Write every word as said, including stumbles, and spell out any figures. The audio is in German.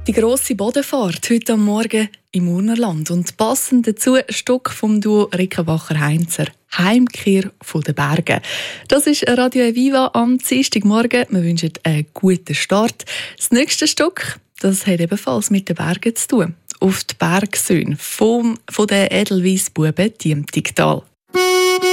Die grosse Bodenfahrt heute am Morgen im Urnerland und passend dazu ein Stück vom Duo Rickenbacher-Heinzer «Heimkehr von den Bergen». Das ist Radio Viva am Dienstagmorgen. Wir wünschen einen guten Start. Das nächste Stück, das hat ebenfalls mit den Bergen zu tun. Auf die Bergsöhne vom, von den Edelweissbuben Diemtigtal.